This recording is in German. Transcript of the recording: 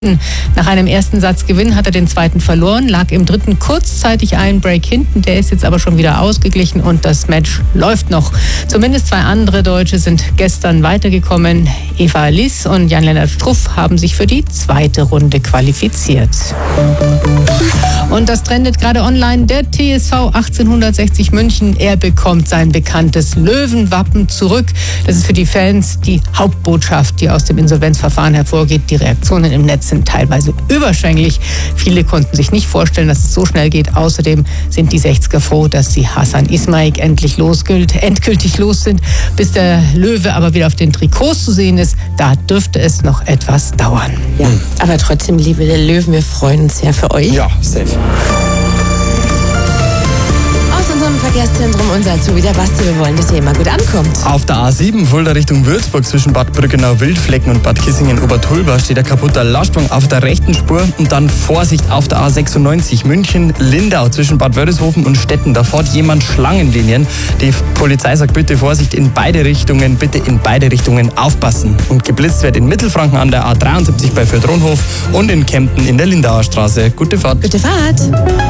Nach einem ersten Satzgewinn hat er den zweiten verloren, lag im dritten kurzzeitig einen Break hinten. Der ist jetzt aber schon wieder ausgeglichen und das Match läuft noch. Zumindest 2 andere Deutsche sind gestern weitergekommen. Eva Liss und Jan-Lennart Struff haben sich für die zweite Runde qualifiziert. Und das trendet gerade online. Der TSV 1860 München, er bekommt sein bekanntes Löwenwappen zurück. Das ist für die Fans die Hauptbotschaft, die aus dem Insolvenzverfahren hervorgeht. Die Reaktionen im Netz sind teilweise überschwänglich. Viele konnten sich nicht vorstellen, dass es so schnell geht. Außerdem sind die 60er froh, dass sie Hasan Ismail endgültig los sind. Bis der Löwe aber wieder auf den Trikots zu sehen ist, da dürfte es noch etwas dauern. Ja, aber trotzdem, liebe Löwen, wir freuen uns sehr für euch. Ja, safe. Aus unserem Verkehrszentrum unser Azubi, der Basti, wir wollen, dass ihr immer gut ankommt. Auf der A7 Fulda Richtung Würzburg zwischen Bad Brückenau-Wildflecken und Bad Kissingen-Obertulba steht ein kaputter Lastwagen auf der rechten Spur und dann Vorsicht auf der A96 München-Lindau zwischen Bad Wörishofen und Stetten. Da fährt jemand Schlangenlinien. Die Polizei sagt bitte Vorsicht bitte in beide Richtungen aufpassen. Und geblitzt wird in Mittelfranken an der A73 bei Fürth-Ronhof und in Kempten in der Lindauer Straße. Gute Fahrt. Gute Fahrt.